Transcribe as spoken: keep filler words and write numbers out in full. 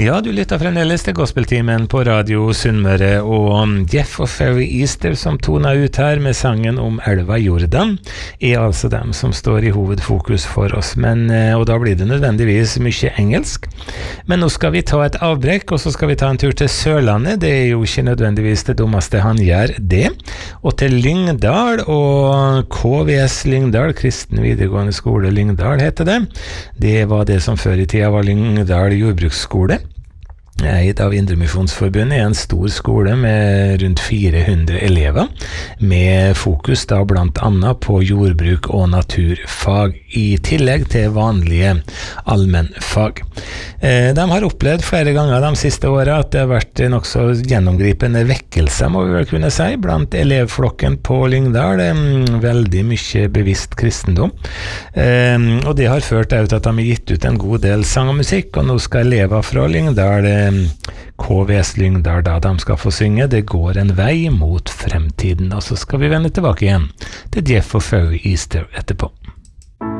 Ja, du lytter fremdeles til Gospeltimen på Radio Sunnmøre, og Jeff og Ferry Easter som toner ut her med sangen om elva Jordan, er altså dem som står i hovedfokus for oss, men, og da blir det nødvendigvis mye engelsk. Men nå skal vi ta et avbrekk, og så skal vi ta en tur til Sørlandet. Det er jo ikke nødvendigvis det dummeste han gjør det, og til Lyngdal, og K V S Lyngdal, Kristen videregående skole Lyngdal heter det. Det var det som før i tida var Lyngdal jordbruksskole. Eid av Indremisjonsforbundet er en stor skole med rundt fire hundre elever, med fokus da blant annet på jordbruk og naturfag, i tillegg til vanlige allmennfag. Eh, de har opplevd flere ganger de siste årene at det har vært nok så gjennomgripende vekkelse, må vi vel kunne si, blant elevflokken på Lyngdal. Veldig mye bevisst kristendom. Eh, og det har ført til at de har gitt ut en god del sang og musikk, og nå skal elever fra Lyngdal K V S Lyngdal da de skal få synge Det går en vei mot fremtiden, og så skal vi vende tilbake igjen til Jeff og Ferry Easter etterpå.